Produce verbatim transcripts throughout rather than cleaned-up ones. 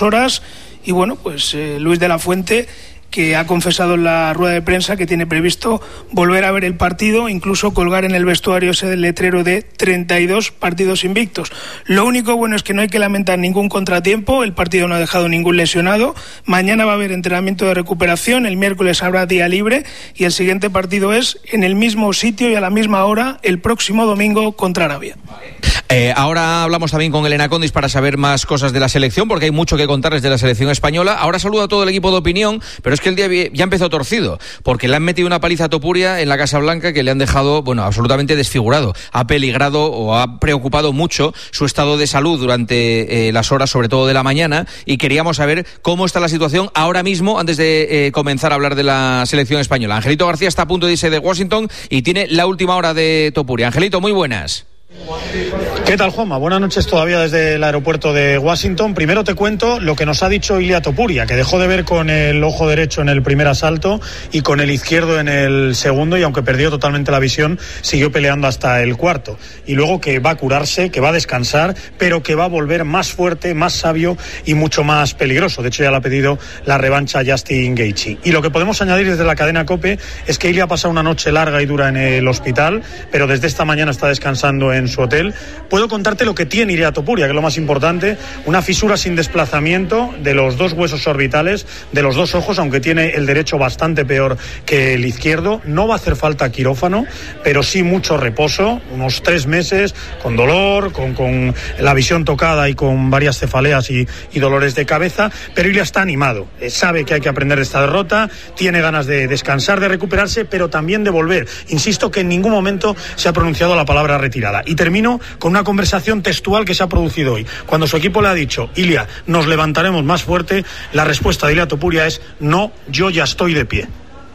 dos horas y bueno, pues eh, Luis de la Fuente, que ha confesado en la rueda de prensa que tiene previsto volver a ver el partido, incluso colgar en el vestuario ese letrero de treinta y dos partidos invictos. Lo único bueno es que no hay que lamentar ningún contratiempo, el partido no ha dejado ningún lesionado, mañana va a haber entrenamiento de recuperación, el miércoles habrá día libre y el siguiente partido es en el mismo sitio y a la misma hora el próximo domingo contra Arabia. Eh, ahora hablamos también con Elena Condis para saber más cosas de la selección, porque hay mucho que contarles de la selección española. Ahora saludo a todo el equipo de opinión, pero es que el día ya empezó torcido, porque le han metido una paliza a Topuria en la Casa Blanca que le han dejado, bueno, absolutamente desfigurado. Ha peligrado o ha preocupado mucho su estado de salud durante eh, las horas, sobre todo de la mañana, y queríamos saber cómo está la situación ahora mismo, antes de eh, comenzar a hablar de la selección española. Angelito García está a punto de irse de Washington y tiene la última hora de Topuria. Angelito, muy buenas. ¿Qué tal, Juanma? Buenas noches todavía desde el aeropuerto de Washington. Primero te cuento lo que nos ha dicho Ilia Topuria, que dejó de ver con el ojo derecho en el primer asalto y con el izquierdo en el segundo, y aunque perdió totalmente la visión, siguió peleando hasta el cuarto. Y luego que va a curarse, que va a descansar, pero que va a volver más fuerte, más sabio y mucho más peligroso. De hecho, ya le ha pedido la revancha a Justin Gaethje. Y lo que podemos añadir desde la cadena COPE es que Ilia ha pasado una noche larga y dura en el hospital, pero desde esta mañana está descansando en su hotel. Puedo contarte lo que tiene Ilia Topuria, que es lo más importante: una fisura sin desplazamiento de los dos huesos orbitales, de los dos ojos, aunque tiene el derecho bastante peor que el izquierdo. No va a hacer falta quirófano, pero sí mucho reposo, unos tres meses, con dolor, con, con la visión tocada y con varias cefaleas y, y dolores de cabeza, pero Ilia está animado, eh, sabe que hay que aprender de esta derrota, tiene ganas de descansar, de recuperarse, pero también de volver. Insisto que en ningún momento se ha pronunciado la palabra retirada. Y termino con una conversación textual que se ha producido hoy. Cuando su equipo le ha dicho: Ilia, nos levantaremos más fuerte, la respuesta de Ilia Topuria es: no, yo ya estoy de pie.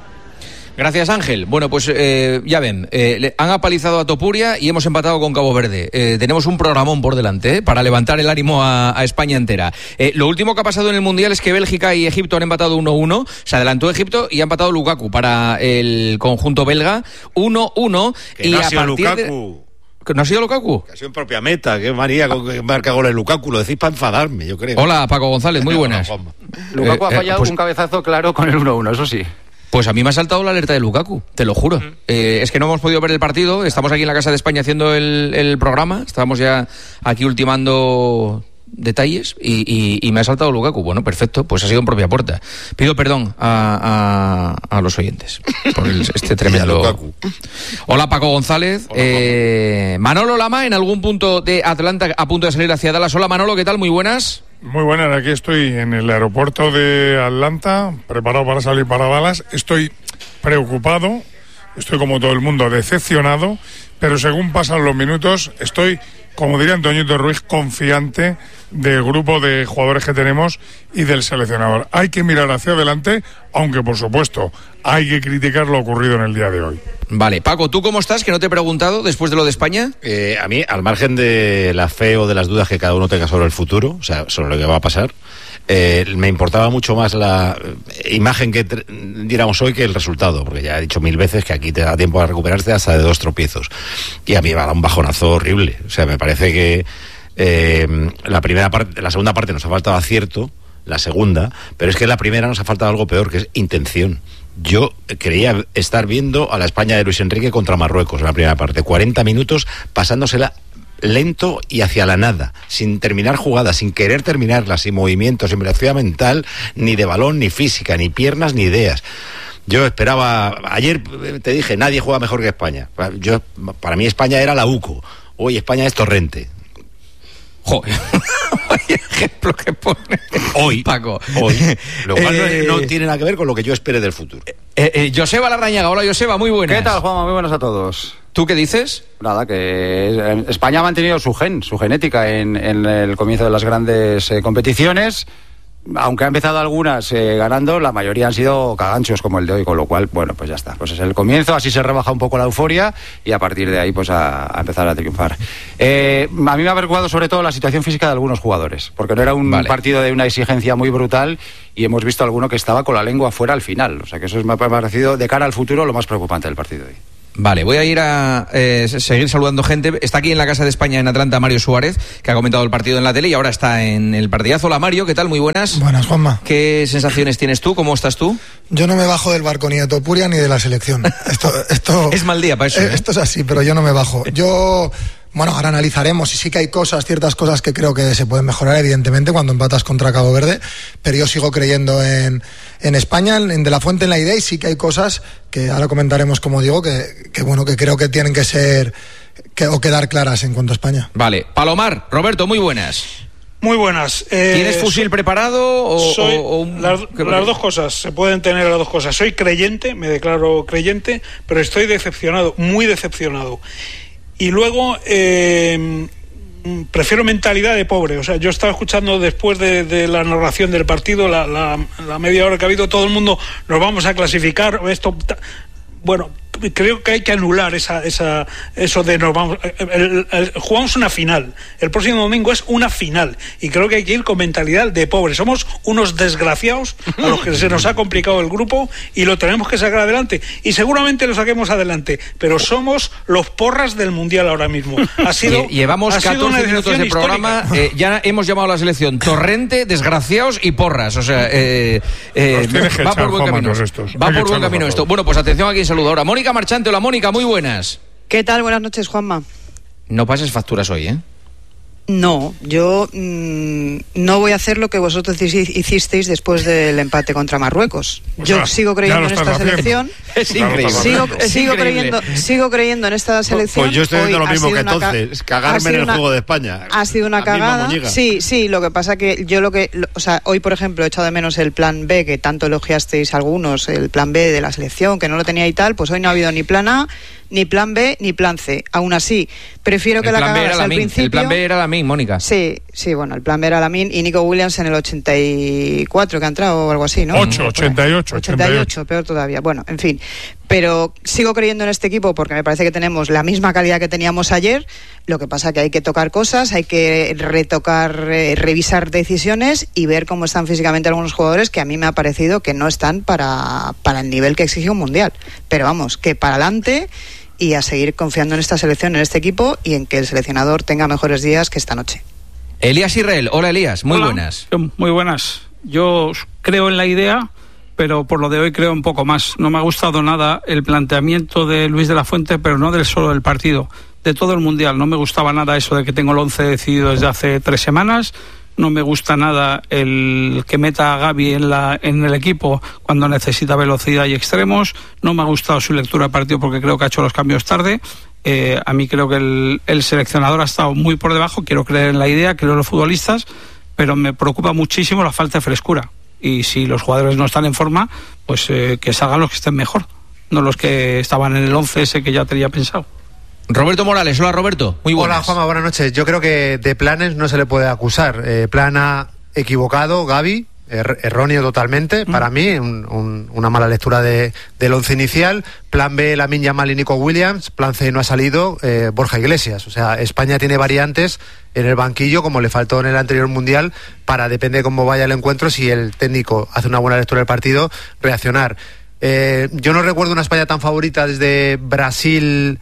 Gracias, Ángel. Bueno, pues eh, ya ven, eh, le han apalizado a Topuria y hemos empatado con Cabo Verde. Eh, tenemos un programón por delante eh, para levantar el ánimo a, a España entera. Eh, lo último que ha pasado en el Mundial es que Bélgica y Egipto han empatado uno uno. Se adelantó Egipto y ha empatado Lukaku para el conjunto belga. uno uno. Que y no a ha sido partir Lukaku. De... ¿No ha sido Lukaku? Que ha sido en propia meta, que María que marca goles Lukaku. Lo decís para enfadarme, yo creo. Hola, Paco González, muy buenas. Lukaku ha fallado eh, pues... un cabezazo claro con el uno uno, eso sí. Pues a mí me ha saltado la alerta de Lukaku, te lo juro. Mm. Eh, es que no hemos podido ver el partido, estamos aquí en la Casa de España haciendo el, el programa, estábamos ya aquí ultimando detalles y, y, y me ha saltado Lukaku. Bueno, perfecto, pues ha sido en propia puerta. Pido perdón a, a, a los oyentes por el, este tremendo... Hola, Paco González. Hola, eh, Manolo Lama, en algún punto de Atlanta, a punto de salir hacia Dallas. Hola, Manolo, ¿qué tal? Muy buenas. Muy buenas, aquí estoy en el aeropuerto de Atlanta, preparado para salir para Dallas. Estoy preocupado, estoy como todo el mundo decepcionado, pero según pasan los minutos estoy, como diría Antoñito Ruiz, confiante del grupo de jugadores que tenemos y del seleccionador. Hay que mirar hacia adelante, aunque por supuesto hay que criticar lo ocurrido en el día de hoy. Vale, Paco, ¿tú cómo estás? Que no te he preguntado después de lo de España. Eh, a mí, al margen de la fe o de las dudas que cada uno tenga sobre el futuro, o sea, sobre lo que va a pasar, eh, me importaba mucho más la imagen que t- diéramos hoy que el resultado, porque ya he dicho mil veces que aquí te da tiempo a recuperarte hasta de dos tropiezos. Y a mí me ha dado un bajonazo horrible. O sea, me parece que eh, la primera parte, la segunda parte nos ha faltado acierto, la segunda, pero es que en la primera nos ha faltado algo peor, que es intención. Yo creía estar viendo a la España de Luis Enrique contra Marruecos en la primera parte, cuarenta minutos pasándosela lento y hacia la nada, sin terminar jugadas, sin querer terminarlas, sin movimientos, sin velocidad mental, ni de balón, ni física, ni piernas, ni ideas. Yo esperaba, ayer te dije, nadie juega mejor que España. Yo, para mí España era la U C O, hoy España es Torrente. Joder, vaya ejemplo que pone hoy, Paco. Hoy, lo cual eh, no, no tiene nada que ver con lo que yo espere del futuro. Eh, eh, Joseba Larrañaga, hola Joseba, muy buenas. ¿Qué tal, Juanma? Muy buenas a todos. ¿Tú qué dices? Nada, que España ha mantenido su gen, su genética en, en el comienzo de las grandes eh, competiciones. Aunque ha empezado algunas eh, ganando, la mayoría han sido caganchos como el de hoy, con lo cual, bueno, pues ya está. Pues es el comienzo, así se rebaja un poco la euforia y a partir de ahí, pues a, a empezar a triunfar. Eh, a mí me ha preocupado sobre todo la situación física de algunos jugadores, porque no era un vale. partido de una exigencia muy brutal y hemos visto alguno que estaba con la lengua fuera al final. O sea que eso me ha parecido, de cara al futuro, lo más preocupante del partido de hoy. Vale, voy a ir a eh, seguir saludando gente. Está aquí en la Casa de España en Atlanta Mario Suárez, que ha comentado el partido en la tele y ahora está en el partidazo. Hola Mario, ¿qué tal? Muy buenas. Buenas, Juanma. ¿Qué sensaciones tienes tú? ¿Cómo estás tú? Yo no me bajo del barco ni de Topuria ni de la selección. Esto, esto es mal día para eso. Eh, ¿eh? Esto es así, pero yo no me bajo. Yo... Bueno, ahora analizaremos y sí que hay cosas, ciertas cosas que creo que se pueden mejorar, evidentemente, cuando empatas contra Cabo Verde, pero yo sigo creyendo en, en España, en De La Fuente, en la idea, y sí que hay cosas que ahora comentaremos, como digo, que, que bueno, que creo que tienen que ser que, o quedar claras en cuanto a España. Vale, Palomar, Roberto, muy buenas. Muy buenas. Eh, ¿Tienes fusil soy, preparado o, soy, o, o un... las, las dos cosas, se pueden tener las dos cosas. Soy creyente, me declaro creyente, pero estoy decepcionado, muy decepcionado. Y luego eh, prefiero mentalidad de pobre. O sea, yo estaba escuchando después de, de la narración del partido, la, la, la media hora que ha habido, todo el mundo nos vamos a clasificar. Esto, bueno, creo que hay que anular esa, esa, eso de nos vamos. El, el, el, jugamos una final. El próximo domingo es una final. Y creo que hay que ir con mentalidad de pobre. Somos unos desgraciados a los que se nos ha complicado el grupo y lo tenemos que sacar adelante. Y seguramente lo saquemos adelante. Pero somos los porras del mundial ahora mismo. Ha sido, Llevamos ha sido catorce minutos de programa. Eh, ya hemos llamado a la selección Torrente, desgraciados y porras. O sea, eh, eh, va por buen camino. Va por buen camino esto. Bueno, pues atención a quien saluda ahora. Mónica Marchante, hola Mónica, muy buenas. ¿Qué tal? Buenas noches, Juanma. No pases facturas hoy, ¿eh? No, yo mmm, no voy a hacer lo que vosotros hicisteis después del empate contra Marruecos. Pues yo ya, sigo creyendo en esta haciendo. selección. Es increíble. Sigo, es sigo increíble. creyendo, sigo creyendo en esta selección. Pues yo estoy haciendo Hoy lo mismo que ca- entonces, cagarme en el una, juego de España. Ha sido una cagada. Sí, sí, lo que pasa que yo lo que, lo, o sea, hoy por ejemplo he echado de menos el plan B, que tanto elogiasteis algunos, el plan B de la selección, que no lo tenía y tal, pues hoy no ha habido ni plan A, ni plan B, ni plan C. Aún así, prefiero que el la cagadas al principio. El plan B era la min, Mónica. Sí, sí, bueno, el plan B era la min y Nico Williams en el ochenta y cuatro que ha entrado o algo así, ¿no? ocho, ochenta y ocho, ochenta y ocho, peor todavía. Bueno, en fin. Pero sigo creyendo en este equipo porque me parece que tenemos la misma calidad que teníamos ayer. Lo que pasa que hay que tocar cosas, hay que retocar, eh, revisar decisiones y ver cómo están físicamente algunos jugadores que a mí me ha parecido que no están para, para el nivel que exige un mundial. Pero vamos, que para adelante y a seguir confiando en esta selección, en este equipo y en que el seleccionador tenga mejores días que esta noche. Elías Israel, hola Elías, muy hola. buenas. Muy buenas. Yo creo en la idea, pero por lo de hoy creo un poco más. No me ha gustado nada el planteamiento de Luis de la Fuente, pero no del solo del partido, de todo el mundial. No me gustaba nada eso de que tengo el once decidido desde hace tres semanas. No me gusta nada el que meta a Gavi en, la, en el equipo cuando necesita velocidad y extremos. No me ha gustado su lectura de partido porque creo que ha hecho los cambios tarde. Eh, a mí creo que el, el seleccionador ha estado muy por debajo. Quiero creer en la idea, creo en los futbolistas, pero me preocupa muchísimo la falta de frescura. Y si los jugadores no están en forma, pues eh, que salgan los que estén mejor, no los que estaban en el once ese que ya tenía pensado. Roberto Morales, hola Roberto, muy buenas. Hola Juanma, buenas noches. Yo creo que de planes no se le puede acusar. Eh, plan A equivocado, Gavi, er- erróneo totalmente, mm. para mí, un, un, una mala lectura de, del once inicial. Plan B, Lamine Yamal y Nico Williams. Plan C, no ha salido eh, Borja Iglesias. O sea, España tiene variantes en el banquillo, como le faltó en el anterior Mundial, para, depende de cómo vaya el encuentro, si el técnico hace una buena lectura del partido, reaccionar. Eh, yo no recuerdo una España tan favorita desde Brasil...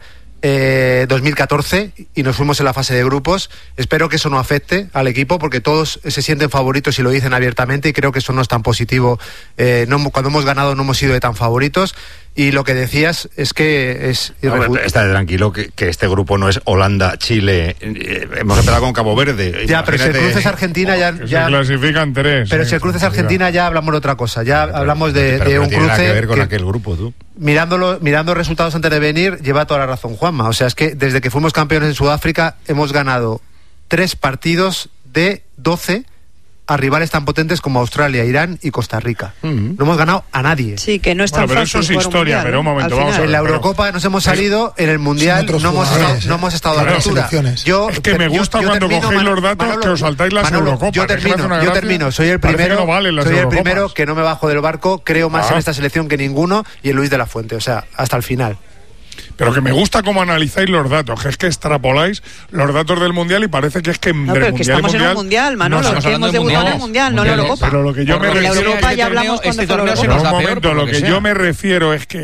Eh, dos mil catorce y nos fuimos en la fase de grupos. Espero que eso no afecte al equipo porque todos se sienten favoritos y lo dicen abiertamente y creo que eso no es tan positivo. Eh, no, cuando hemos ganado no hemos sido de tan favoritos y lo que decías es que es irrefutable. No, está tranquilo que, que este grupo no es Holanda, Chile, eh, hemos empezado con Cabo Verde. Ya, pero si el cruce es Argentina ya, que ya se clasifican tres. Pero eh, si el cruce es Argentina ya hablamos de otra cosa, ya pero, hablamos de, pero, de un no tiene cruce nada que ver con que, aquel grupo, tú. Mirándolo, mirando resultados antes de venir, lleva toda la razón Juanma. O sea, es que desde que fuimos campeones en Sudáfrica hemos ganado tres partidos de doce a rivales tan potentes como Australia, Irán y Costa Rica. Uh-huh. No hemos ganado a nadie. Sí, que no es tan bueno, pero fácil. Eso es historia, mundial, pero un momento, vamos a ver. En la pero... Eurocopa nos hemos salido, en el Mundial no hemos, estado, no hemos estado a la altura. Yo, es que me gusta yo, cuando yo termino, cogéis los datos Manolo, que os saltáis las Manolo, Eurocopas. Yo termino, yo termino. Soy el primero, no vale soy el primero que no me bajo del barco, creo más ah. en esta selección que ninguno y en Luis de la Fuente, o sea, hasta el final. Pero que me gusta cómo analizáis los datos, que es que extrapoláis los datos del Mundial y parece que es que no, del pero Mundial que estamos mundial, en un Mundial, Manolo, no, que hemos debutado en el Mundial, no en la Eurocopa. Pero lo que yo me refiero... En la Eurocopa ya hablamos este cuando torneo se nos un da momento, peor, lo que, que sea. yo me refiero es que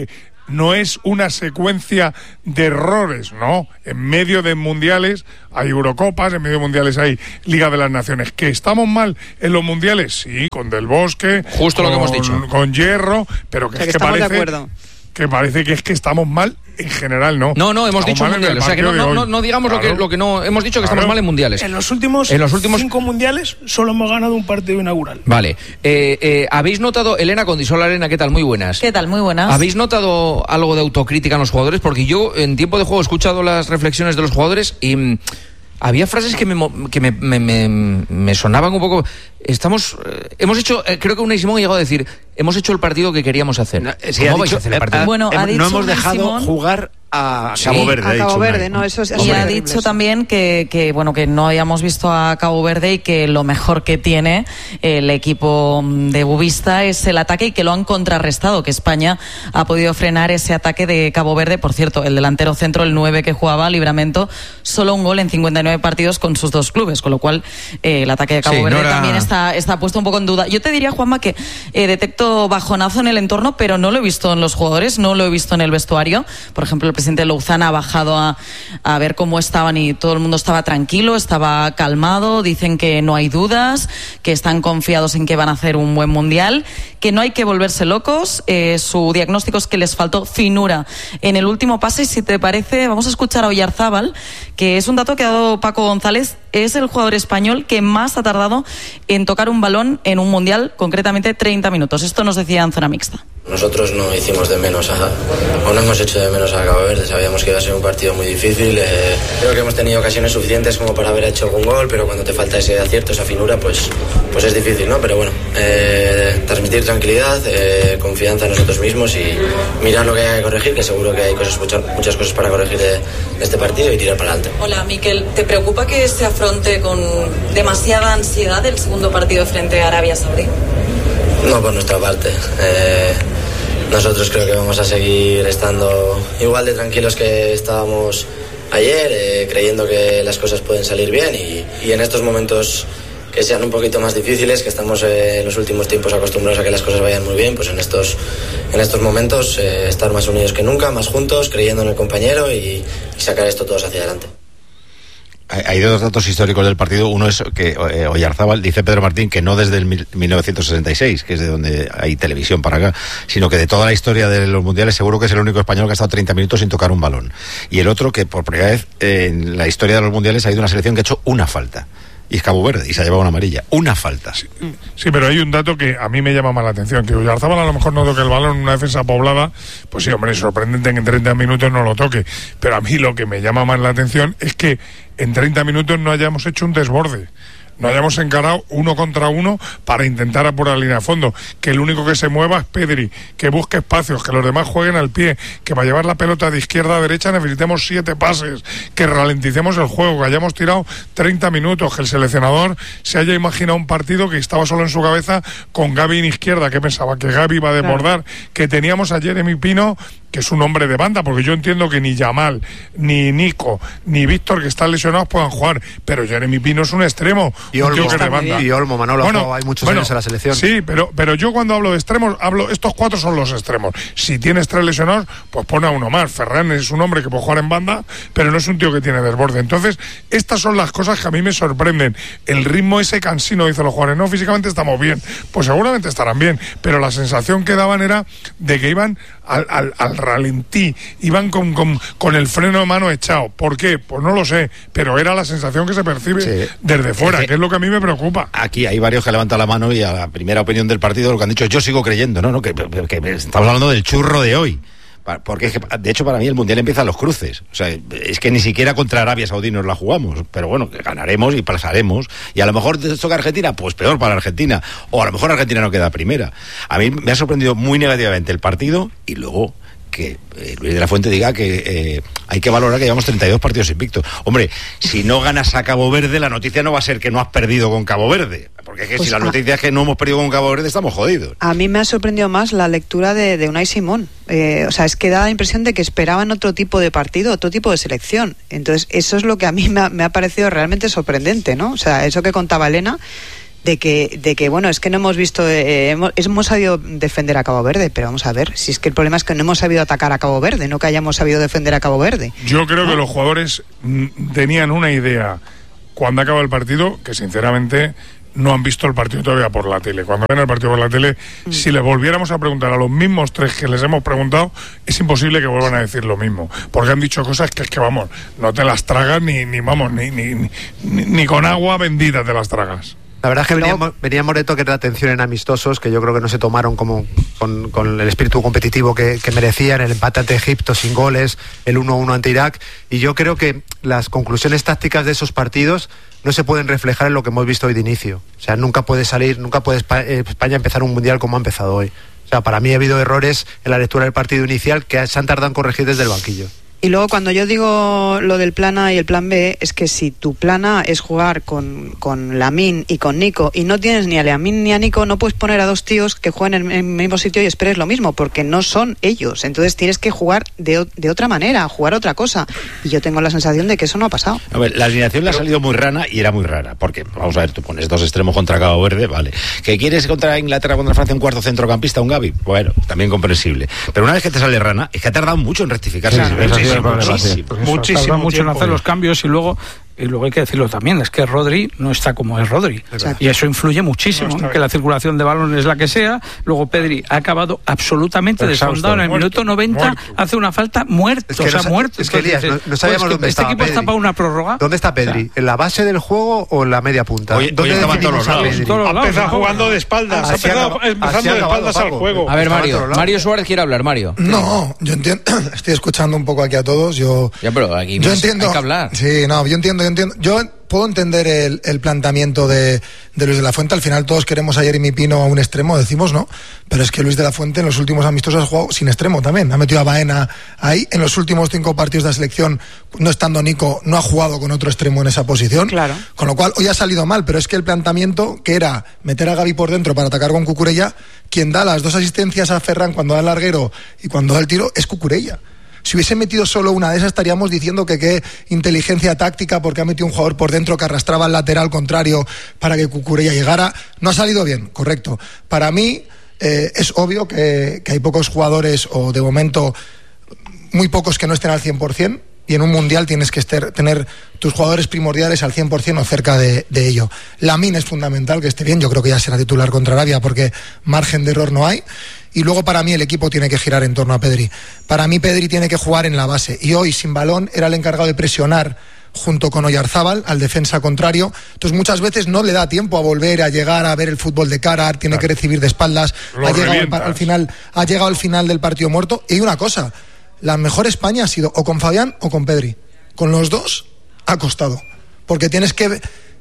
no es una secuencia de errores, no. En medio de mundiales hay Eurocopas, en medio de mundiales hay Liga de las Naciones. ¿Que estamos mal en los mundiales? Sí, con Del Bosque, justo con, lo que hemos dicho, con Hierro, pero que, o sea, es que que parece de acuerdo. que parece que es que estamos mal en general, no. No, no, hemos estamos dicho mundiales, o sea que no, no, no, no digamos claro. lo que lo que no hemos dicho que claro. estamos mal en mundiales. En los últimos, en los últimos cinco mundiales solo hemos ganado un partido inaugural. Vale, eh, eh, ¿habéis notado, Elena Condisol, Elena, qué tal? Muy buenas. ¿Qué tal? Muy buenas. ¿Habéis notado algo de autocrítica en los jugadores? Porque yo en tiempo de juego he escuchado las reflexiones de los jugadores y mmm, había frases que me, que me, me, me, me sonaban un poco. Estamos, eh, hemos hecho, eh, creo que Unai Simón ha llegado a decir, hemos hecho el partido que queríamos hacer. No, sí, ¿Cómo vais dicho, a hacer el partido? Bueno, ha dicho no hemos dejado Simón, jugar a sí, Cabo Verde. A Cabo Verde, no, eso es. Y ha dicho eso. también que, que bueno que no hayamos visto a Cabo Verde y que lo mejor que tiene el equipo de Bubista es el ataque y que lo han contrarrestado, que España ha podido frenar ese ataque de Cabo Verde. Por cierto, el delantero centro, el nueve que jugaba, Livramento, solo un gol en cincuenta y nueve partidos con sus dos clubes, con lo cual eh, el ataque de Cabo sí, Verde no era... también está, está puesto un poco en duda. Yo te diría, Juanma, que eh, detecto bajonazo en el entorno, pero no lo he visto en los jugadores, no lo he visto en el vestuario. Por ejemplo, el presidente Louzana ha bajado a, a ver cómo estaban y todo el mundo estaba tranquilo, estaba calmado, dicen que no hay dudas, que están confiados en que van a hacer un buen mundial, que no hay que volverse locos. Eh, su diagnóstico es que les faltó finura en el último pase. Y si te parece, vamos a escuchar a Oyarzábal, que es un dato que ha dado Paco González, es el jugador español que más ha tardado en tocar un balón en un mundial, concretamente treinta minutos. Esto nos decía en zona mixta. Nosotros no hicimos de menos a, o no hemos hecho de menos a Cabo Verde, sabíamos que iba a ser un partido muy difícil, eh, creo que hemos tenido ocasiones suficientes como para haber hecho algún gol, pero cuando te falta ese acierto, esa finura, pues, pues es difícil, ¿no? Pero bueno, eh, transmitir tranquilidad, eh, confianza en nosotros mismos y mirar lo que hay que corregir, que seguro que hay cosas, muchas, muchas cosas para corregir de, de este partido y tirar para adelante. Hola, Miquel, ¿te preocupa que se afronte con demasiada ansiedad el segundo partido frente a Arabia Saudí? No, por nuestra parte. Eh, nosotros creo que vamos a seguir estando igual de tranquilos que estábamos ayer, eh, creyendo que las cosas pueden salir bien y, y en estos momentos que sean un poquito más difíciles, que estamos eh, en los últimos tiempos acostumbrados a que las cosas vayan muy bien, pues en estos, en estos momentos eh, estar más unidos que nunca, más juntos, creyendo en el compañero y, y sacar esto todos hacia adelante. Hay dos datos históricos del partido. Uno es que eh, Oyarzábal dice Pedro Martín que no desde el mil novecientos sesenta y seis, que es de donde hay televisión para acá, sino que de toda la historia de los mundiales seguro que es el único español que ha estado treinta minutos sin tocar un balón. Y el otro que por primera vez eh, en la historia de los mundiales ha ido una selección que ha hecho una falta. Y es Cabo Verde, y se ha llevado una amarilla. Una falta. Sí, sí, pero hay un dato que a mí me llama más la atención, que Oyarzábal a lo mejor no toque el balón en una defensa poblada, pues sí, hombre, es sorprendente que en treinta minutos no lo toque. Pero a mí lo que me llama más la atención es que en treinta minutos no hayamos hecho un desborde. No hayamos encarado uno contra uno para intentar apurar la línea de fondo, que el único que se mueva es Pedri, que busque espacios, que los demás jueguen al pie, que para llevar la pelota de izquierda a derecha necesitemos siete pases, que ralenticemos el juego, que hayamos tirado treinta minutos, que el seleccionador se haya imaginado un partido que estaba solo en su cabeza con Gavi en izquierda, que pensaba que Gavi iba a desbordar, claro. Que teníamos a Jeremy Pino, que es un hombre de banda, porque yo entiendo que ni Yamal, ni Nico, ni Víctor, que están lesionados, puedan jugar, pero Jeremy Pino es un extremo, y un Olmo, tío que de banda. Y Olmo, Manolo, bueno, hay muchos bueno, años en la selección. Sí, pero, pero yo cuando hablo de extremos, hablo, estos cuatro son los extremos. Si tienes tres lesionados, pues pon a uno más. Ferran es un hombre que puede jugar en banda, pero no es un tío que tiene desborde. Entonces, estas son las cosas que a mí me sorprenden. El ritmo ese cansino, dicen los jugadores, no, físicamente estamos bien. Pues seguramente estarán bien, pero la sensación que daban era de que iban al, al, al ralentí, iban con, con, con el freno de mano echado. ¿Por qué? Pues no lo sé, pero era la sensación que se percibe sí. desde fuera, es que, que es lo que a mí me preocupa. Aquí hay varios que levantan la mano y a la primera opinión del partido lo que han dicho, yo sigo creyendo, ¿no? no que, que, que estamos hablando del churro de hoy. Porque es que, de hecho, para mí el Mundial empieza a los cruces. O sea, es que ni siquiera contra Arabia Saudí nos la jugamos. Pero bueno, que ganaremos y pasaremos. Y a lo mejor te toca Argentina, pues peor para Argentina. O a lo mejor Argentina no queda primera. A mí me ha sorprendido muy negativamente el partido y luego que eh, Luis de la Fuente diga que eh, hay que valorar que llevamos treinta y dos partidos invictos. Hombre, si no ganas a Cabo Verde, la noticia no va a ser que no has perdido con Cabo Verde. Porque es que pues si la noticia es que no hemos perdido con Cabo Verde, estamos jodidos. A mí me ha sorprendido más la lectura de, de Unai Simón. Eh, o sea, es que da la impresión de que esperaban otro tipo de partido, otro tipo de selección. Entonces, eso es lo que a mí me ha, me ha parecido realmente sorprendente, ¿no? O sea, eso que contaba Elena, de que, de que bueno, es que no hemos visto, eh, hemos, hemos sabido defender a Cabo Verde, pero vamos a ver, si es que el problema es que no hemos sabido atacar a Cabo Verde, no que hayamos sabido defender a Cabo Verde. Yo creo ¿no? que los jugadores tenían una idea cuando acaba el partido que sinceramente no han visto el partido todavía por la tele. Cuando ven el partido por la tele, mm. si les volviéramos a preguntar a los mismos tres que les hemos preguntado, es imposible que vuelvan a decir lo mismo, porque han dicho cosas que es que, vamos, no te las tragas ni, ni vamos, ni, ni, ni, ni con agua bendita te las tragas. La verdad es que venía, venía Moreto que era atención en amistosos, que yo creo que no se tomaron como con, con el espíritu competitivo que, que merecían, el empate ante Egipto sin goles, el uno uno ante Irak, y yo creo que las conclusiones tácticas de esos partidos no se pueden reflejar en lo que hemos visto hoy de inicio. O sea, nunca puede salir, nunca puede España empezar un mundial como ha empezado hoy. O sea, para mí ha habido errores en la lectura del partido inicial que se han tardado en corregir desde el banquillo. Y luego cuando yo digo lo del plan A y el plan B, es que si tu plan A es jugar con, con Lamine y con Nico y no tienes ni a Lamine ni a Nico, no puedes poner a dos tíos que jueguen en el mismo sitio y esperes lo mismo, porque no son ellos. Entonces tienes que jugar de, de otra manera, jugar otra cosa. Y yo tengo la sensación de que eso no ha pasado. A ver, la alineación le ha salido muy rana y era muy rara, porque, vamos a ver, tú pones dos extremos contra Cabo Verde, vale. ¿Que quieres contra Inglaterra, contra Francia, un cuarto centrocampista, un Gavi? Bueno, también comprensible. Pero una vez que te sale rana, es que ha tardado mucho en rectificarse. Claro, muchísimo, muchísimo, muchísimo. Pues muchísimo mucho tiempo. en hacer los cambios y luego y luego hay que decirlo también, es que Rodri no está como es Rodri. Exacto. Y eso influye muchísimo, no que la circulación de balón es la que sea. Luego Pedri ha acabado absolutamente desfondado en el muerto, minuto noventa, muerto. Hace una falta muerto, es que o sea, no, muerto. Es que Elías, no, no sabíamos pues dónde este estaba equipo Pedri. Está para una prórroga. ¿Dónde está Pedri? O sea, ¿en la base del juego o en la media punta? Hoy, hoy estaban todos los lados. Ha empezado jugando de espaldas, ha empezado empezando de espaldas al juego. A ver, Mario, Mario Suárez quiere hablar, Mario. No, yo entiendo, estoy escuchando un poco aquí a todos, yo... Ya, pero aquí yo más, entiendo, hay que hablar. Sí, no, yo entiendo, yo entiendo. Yo puedo entender el, el planteamiento de, de Luis de la Fuente. Al final todos queremos a Jeremy Pino a un extremo, decimos, ¿no? Pero es que Luis de la Fuente en los últimos amistosos ha jugado sin extremo también. Ha metido a Baena ahí. En los últimos cinco partidos de la selección, no estando Nico, no ha jugado con otro extremo en esa posición. Claro. Con lo cual, hoy ha salido mal, pero es que el planteamiento, que era meter a Gavi por dentro para atacar con Cucurella, quien da las dos asistencias a Ferran cuando da el larguero y cuando da el tiro, es Cucurella. Si hubiese metido solo una de esas, estaríamos diciendo que qué inteligencia táctica, porque ha metido un jugador por dentro que arrastraba al lateral contrario para que Cucurella llegara. No ha salido bien, correcto. Para mí eh, es obvio que, que hay pocos jugadores, o de momento muy pocos, que no estén al cien por ciento, y en un mundial tienes que estar, tener tus jugadores primordiales al cien por ciento o cerca de, de ello. Lamine es fundamental que esté bien, yo creo que ya será titular contra Arabia porque margen de error no hay. Y luego para mí el equipo tiene que girar en torno a Pedri. Para mí Pedri tiene que jugar en la base. Y hoy sin balón era el encargado de presionar junto con Oyarzábal al defensa contrario. Entonces muchas veces no le da tiempo a volver a llegar a ver el fútbol de cara, tiene claro. que recibir de espaldas. Ha llegado al, al final, ha llegado al final del partido muerto. Y una cosa, la mejor España ha sido o con Fabián o con Pedri. Con los dos ha costado. Porque tienes que...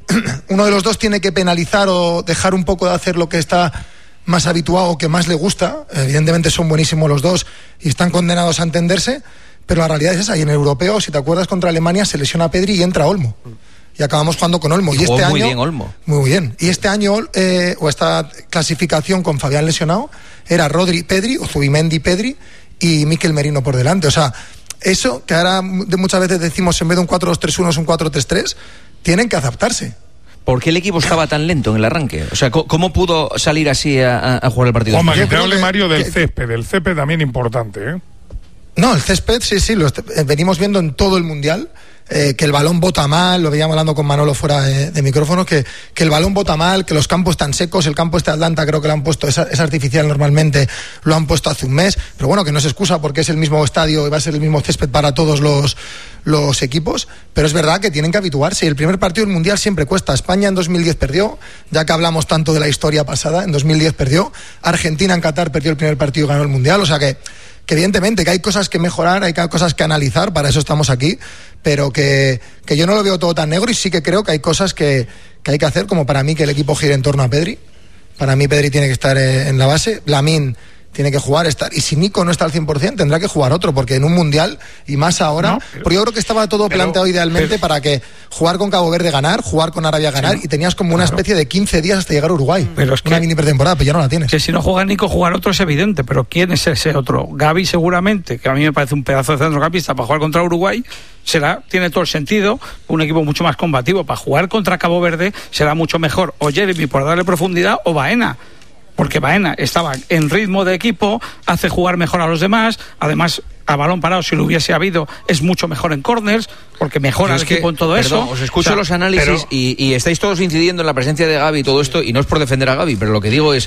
uno de los dos tiene que penalizar o dejar un poco de hacer lo que está más habituado, que más le gusta. Evidentemente son buenísimos los dos y están condenados a entenderse, pero la realidad es esa. Y en el europeo, si te acuerdas, contra Alemania se lesiona Pedri y entra Olmo y acabamos jugando con Olmo. Y, y este muy año bien Olmo. Muy bien. Y este año eh, o esta clasificación con Fabián lesionado era Rodri Pedri o Zubimendi Pedri y Mikel Merino por delante. O sea, eso que ahora de muchas veces decimos en vez de un cuatro dos tres uno es un cuatro tres tres, tienen que adaptarse. ¿Por qué el equipo estaba tan lento en el arranque? O sea, ¿cómo pudo salir así a, a jugar el partido? Juanma, que te hable Mario del que, césped. El césped también importante, ¿eh? No, el césped, sí, sí, lo est- venimos viendo en todo el Mundial. Eh, que el balón bota mal, lo veíamos hablando con Manolo fuera de, de micrófono, que, que el balón bota mal, que los campos están secos, el campo este de Atlanta creo que lo han puesto, es, es artificial normalmente, lo han puesto hace un mes, pero bueno, que no es excusa porque es el mismo estadio y va a ser el mismo césped para todos los, los equipos, pero es verdad que tienen que habituarse y el primer partido del Mundial siempre cuesta. España en dos mil diez perdió, ya que hablamos tanto de la historia pasada, en dos mil diez perdió, Argentina en Qatar perdió el primer partido y ganó el Mundial, o sea que que evidentemente que hay cosas que mejorar, hay cosas que analizar, para eso estamos aquí, pero que, que yo no lo veo todo tan negro y sí que creo que hay cosas que, que hay que hacer, como para mí que el equipo gire en torno a Pedri. Para mí Pedri tiene que estar en la base, Lamine tiene que jugar, estar, y si Nico no está al cien por ciento tendrá que jugar otro, porque en un Mundial, y más ahora, no, pero, porque yo creo que estaba todo pero, planteado idealmente pero, para que jugar con Cabo Verde ganar, jugar con Arabia ganar, sí, y tenías como una especie de quince días hasta llegar a Uruguay, pero es que, una mini pretemporada, pero ya no la tienes. Que si no juega Nico, jugar otro es evidente, pero ¿quién es ese otro? Gavi seguramente, que a mí me parece un pedazo de centrocampista para jugar contra Uruguay, será, tiene todo el sentido, un equipo mucho más combativo. Para jugar contra Cabo Verde será mucho mejor o Jeremy por darle profundidad o Baena, porque Baena estaba en ritmo de equipo, hace jugar mejor a los demás, además a balón parado, si lo hubiese habido, es mucho mejor en corners, porque mejora el equipo en todo perdón, eso. Os escucho o sea, los análisis pero... y, y estáis todos incidiendo en la presencia de Gavi y todo esto, y no es por defender a Gavi, pero lo que digo es...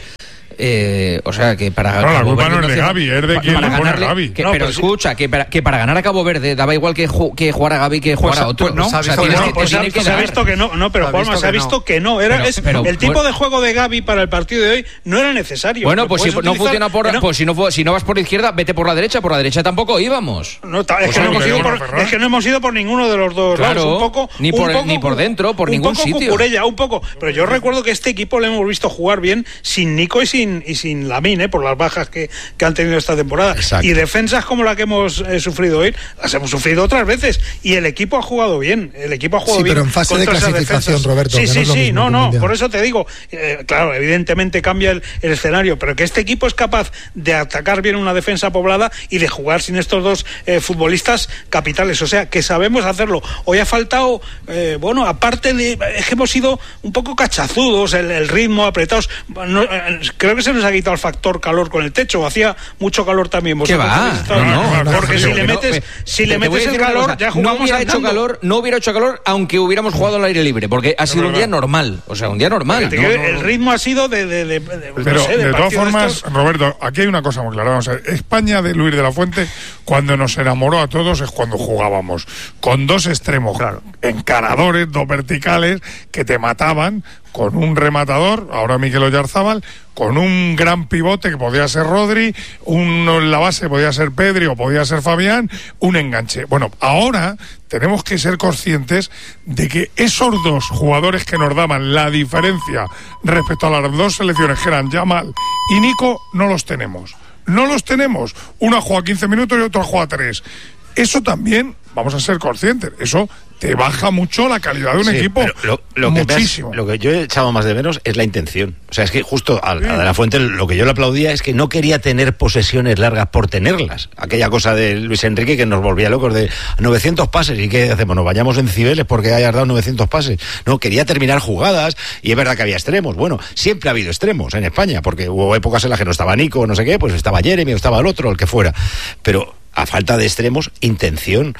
Eh, o sea, que para... No, la Cabo culpa Verde no es de hace- Gavi, es de pa- quien para le pone a ganarle- Gavi. que- No, pero pues sí. escucha, que para, que para ganar a Cabo Verde daba igual que, ju- que jugar a Gavi que jugar Pues- a otro. pues no. O sea, Se ha visto tienes que que- no, Pues se, tiene que se ha dar. visto que no, no, pero Se ha Juanma, visto se ha que visto no. que no. Era, Pero- es, pero- el tipo bueno. de juego de Gavi para el partido de hoy no era necesario. Bueno, Lo pues si puedes no utilizar- funciona por... que no- Pues si no, fu- si no vas por la izquierda, vete por la derecha. Por la derecha tampoco íbamos. No, ta- es, Pues que no hombre, hemos ido bueno, por, Ferran. es que no hemos ido por ninguno de los dos Claro, lados. Un poco, ni un por- poco ni por dentro, por un ningún poco sitio. Cucurella, un poco. Pero yo recuerdo que este equipo lo hemos visto jugar bien sin Nico y sin y sin Lamine, ¿eh? Por las bajas que, que han tenido esta temporada. Exacto. Y defensas como la que hemos eh, sufrido hoy, las hemos sufrido otras veces. Y el equipo ha jugado bien. El equipo ha jugado Sí, bien. pero en fase de contra esas clasificación, defensas. Roberto, Sí, que no sí, es lo sí. mismo No, que un no. mundial. Por eso te digo, eh, claro, evidentemente cambia el, el escenario, pero que este equipo es capaz de atacar bien una defensa poblada y de jugar sin estos dos eh, futbolistas capitales. O sea, que sabemos hacerlo. Hoy ha faltado, eh, bueno, aparte de... Es que hemos sido un poco cachazudos, el, el ritmo, apretados. No, eh, creo que se nos ha quitado el factor calor con el techo. Hacía mucho calor también. ¿Qué Vosotros va? habéis estado- No, no, porque no, si no, le no, metes, me- si te- le te voy a metes el decir una calor, cosa, ya no jugamos hubiera hecho andando. calor, no hubiera hecho calor aunque hubiéramos jugado al aire libre, porque ha sido un día normal, o sea, un día normal. Te ¿no? quiero- No, el no. ritmo ha sido de... de, de, de- no Pero sé, de, todas partido formas, estos- Roberto, aquí hay una cosa muy clara. Vamos a ver, España de Luis de la Fuente, cuando nos enamoró a todos es cuando jugábamos con dos extremos encaradores, dos verticales que te mataban, con un rematador, ahora Mikel Oyarzábal, con un gran pivote que podía ser Rodri, uno en la base podía ser Pedri o podía ser Fabián, un enganche. Bueno, ahora tenemos que ser conscientes de que esos dos jugadores que nos daban la diferencia respecto a las dos selecciones que eran Yamal y Nico, no los tenemos. No los tenemos. Uno juega quince minutos y otro juega tres. Eso también, vamos a ser conscientes, eso te baja mucho la calidad de un Sí, equipo. pero Lo, lo que me has- muchísimo. lo que yo he echado más de menos es la intención. O sea, es que justo a, a De la Fuente lo que yo le aplaudía es que no quería tener posesiones largas por tenerlas. Aquella cosa de Luis Enrique que nos volvía locos de novecientos pases. ¿Y qué hacemos? Nos vayamos en Cibeles porque hayas dado novecientos pases. No, quería terminar jugadas y es verdad que había extremos. Bueno, siempre ha habido extremos en España porque hubo épocas en las que no estaba Nico o no sé qué, pues estaba Jeremy o estaba el otro, el que fuera. Pero... a falta de extremos, intención,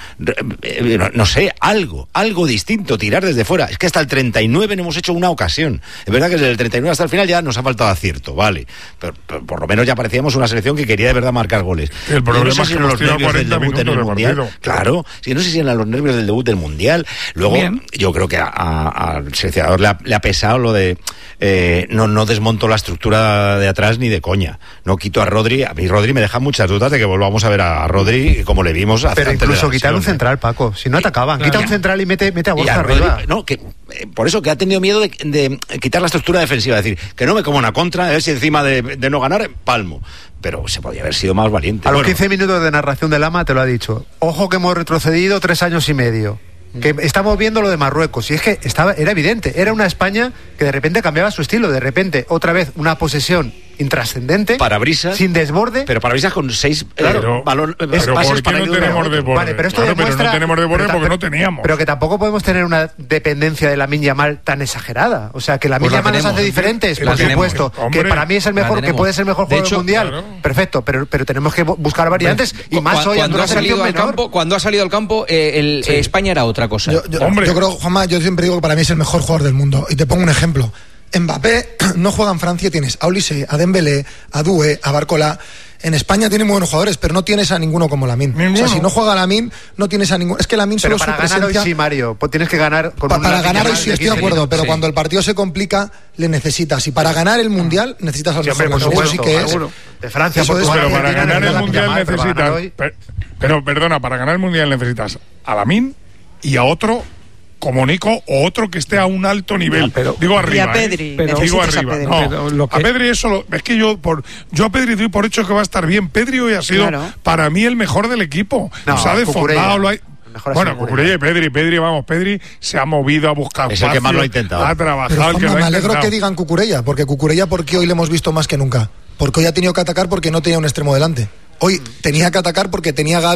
no, no sé, algo, algo distinto, tirar desde fuera. Es que hasta el treinta y nueve no hemos hecho una ocasión. Es verdad que desde el treinta y nueve hasta el final ya nos ha faltado acierto, vale. Pero, pero por lo menos ya parecíamos una selección que quería de verdad marcar goles. El Yo problema no sé es si que eran hemos los tirado nervios del cuarenta debut en el minutos de Mundial. partido. Claro, sí, no sé si eran los nervios del debut del Mundial. Luego, Bien. yo creo que a- a- al seleccionador le ha, le ha pesado lo de eh, no, no desmonto la estructura de atrás ni de coña. No quito a Rodri. A mí Rodri me deja muchas dudas de que volvamos a ver a Rodri como le vimos hace Pero antes de la incluso quitar un lesión. central, Paco. Si no atacaban, quita un central y mete, mete a Y Borja a Rodri, arriba. no, que, eh, por eso que ha tenido miedo de, de quitar la estructura defensiva, es decir, que no me como una contra, a ver si encima de, de no ganar, palmo. Pero se podía haber sido más valiente. A los Bueno, quince minutos de narración de Lama te lo ha dicho. Ojo que hemos retrocedido tres años y medio. Que estamos viendo lo de Marruecos. Y es que estaba, era evidente. Era una España que de repente cambiaba su estilo. De repente, otra vez, una posesión intrascendente. Parabrisas. Sin desborde. Pero parabrisas con seis Claro. eh, Pero- balón- eh, pero pases ¿por qué para no ir de uno a tenemos otro. desborde? Vale, pero esto Claro, pero demuestra... no tenemos desborde pero ta- porque no pero- teníamos. Pero que tampoco podemos tener una dependencia de Lamine Yamal tan exagerada. O sea, que Lamine Pues la Yamal nos tenemos. hace diferentes, La por tenemos. supuesto. Hombre, que para mí es el la mejor, que tenemos. puede ser el mejor De jugador hecho, del mundial. claro. Perfecto, pero, pero tenemos que bu- buscar variantes. Y Cu- más hoy ante cuando una ha salido selección al menor. campo, cuando ha salido al campo, eh, el, eh, España era otra cosa. Yo, yo- Hombre. yo creo, Juanma, yo siempre digo que para mí es el mejor jugador del mundo. Y te pongo un ejemplo. Mbappé no juega en Francia, tienes a Olise, a Dembélé, a Doué, a Barcola. En España tiene muy buenos jugadores, pero no tienes a ninguno como Lamine. O sea, Ninguno. si no juega Lamine, no tienes a ninguno. Es que Lamine Pero solo para su ganar presencia... hoy sí, Mario. Pues tienes que ganar con Pa- un para Lamine ganar hoy Yamal sí de estoy de quince acuerdo, minutos. pero Sí. cuando el partido se complica, le necesitas. Y para ganar el Mundial, necesitas al Sí, mejor hombre, por del mundo. Eso sí supuesto, que es. seguro. De Francia, Eso es, Portugal, Pero para Argentina, ganar el Lamine Mundial Yamal, pero para ganar necesitas... hoy- per- Pero, perdona, para ganar el Mundial necesitas a Lamine y a otro como Nico o otro que esté a un alto nivel. Pero- digo arriba. Y a Pedri. ¿eh? Pero- Digo Necesitas a arriba. Pedri. No, Pero lo que- a Pedri eso lo- es que yo por yo a Pedri doy por hecho que va a estar bien. Pedri hoy ha sido Claro. para mí el mejor del equipo. No, Nos ha desfondado. Cucurella. Lo hay... El mejor ha Bueno, sido Cucurella y Pedri, Pedri, vamos, Pedri se ha movido a buscar Es el que más lo ha intentado. ha Pero trabajado, el que Juanma, lo ha me alegro intentado. que digan Cucurella, porque Cucurella, porque hoy le hemos visto más que nunca. Porque hoy ha tenido que atacar porque no tenía un extremo delante. Hoy tenía que atacar porque tenía a Gavi